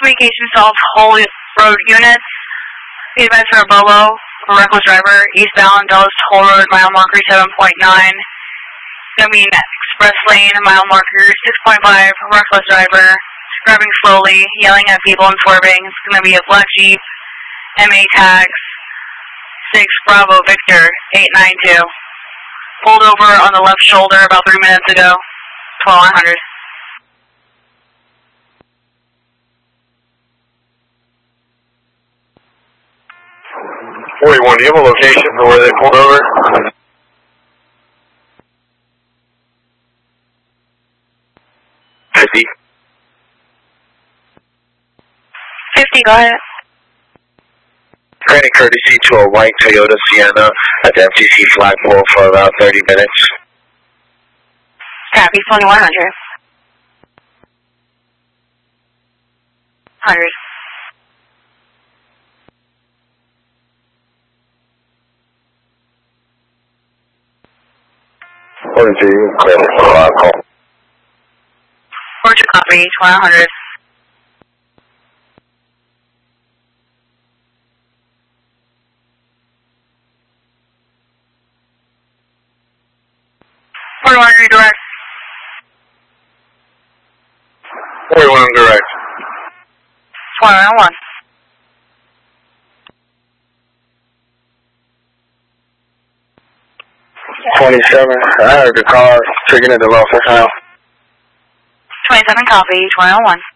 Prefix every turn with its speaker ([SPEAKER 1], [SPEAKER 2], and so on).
[SPEAKER 1] Communications to all whole road units. The events are Bobo, a reckless driver, eastbound Dulles Toll Road, mile marker 7.9. Gonna be express lane, mile marker 6.5, reckless driver, driving slowly, yelling at people and swerving. It's gonna be a black Jeep, MA tags, 6 Bravo Victor 892. Pulled over on the left shoulder about 3 minutes ago, 1200.
[SPEAKER 2] 41, do you have a location for where they pulled over? $50.
[SPEAKER 1] 50, go ahead.
[SPEAKER 2] Granting courtesy to a white Toyota Sienna at the MCC flagpole for about 30 minutes.
[SPEAKER 1] Copy, 2100. 100.
[SPEAKER 2] Order to you, clear for a call.
[SPEAKER 1] Order copy, 2100. Direct.
[SPEAKER 2] 41 direct.
[SPEAKER 1] 2101.
[SPEAKER 2] I heard the car triggering at the low for now.
[SPEAKER 1] 27 copy, 2101.